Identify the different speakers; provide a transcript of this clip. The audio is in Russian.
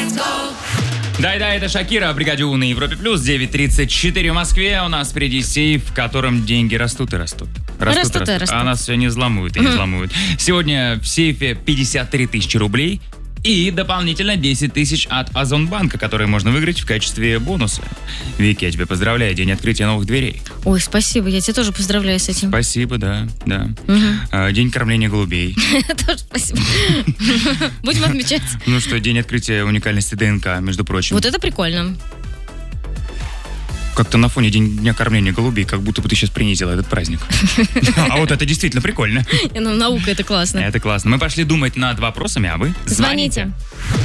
Speaker 1: Да, это Шакира, бригаде У на Европе Плюс, 9:34 в Москве. У нас впереди сейф, в котором деньги растут и растут.
Speaker 2: Растут.
Speaker 1: А нас все не взламывают и не взламывают. Сегодня в сейфе 53 тысячи рублей и дополнительно 10 тысяч от Озонбанка, которые можно выиграть в качестве бонуса. Вики, я тебя поздравляю, день открытия новых дверей.
Speaker 2: Ой, спасибо, я тебя тоже поздравляю с этим.
Speaker 1: Спасибо, да. День кормления голубей.
Speaker 2: Тоже спасибо. Будем отмечать.
Speaker 1: Ну что, день открытия уникальности ДНК, между прочим.
Speaker 2: Вот это прикольно.
Speaker 1: Как-то на фоне дня кормления голубей, как будто бы ты сейчас принизила этот праздник. А вот это действительно прикольно.
Speaker 2: Наука, это классно.
Speaker 1: Это классно. Мы пошли думать над вопросами, а вы
Speaker 2: Звоните.